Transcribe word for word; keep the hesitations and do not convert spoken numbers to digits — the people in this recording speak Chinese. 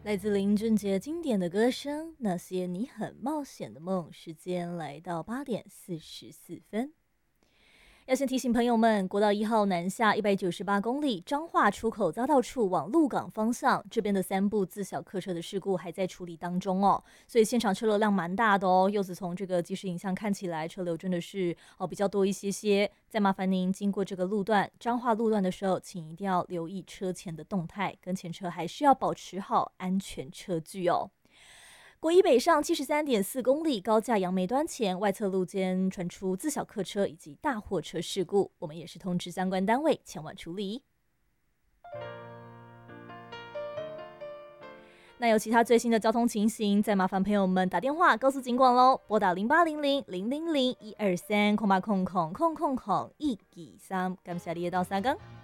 来自林俊杰经典的歌声《那些你很冒险的梦》，时间来到八点四十四分。要先提醒朋友们，国道一号南下一百九十八公里，彰化出口匝道处往鹿港方向，这边的三部自小客车的事故还在处理当中哦，所以现场车流量蛮大的哦。柚子从这个即时影像看起来，车流真的是哦比较多一些些。再麻烦您经过这个路段，彰化路段的时候，请一定要留意车前的动态，跟前车还是要保持好安全车距哦。国一北上七十三点四公里，高架杨梅端前外侧路间传出自小客车以及大货车事故，我们也是通知相关单位前往处理。那有其他最新的交通情形，再麻烦朋友们打电话告诉警广喽，拨打零八零零零零零一二三空八空空空空空一二三，感谢你的到三更。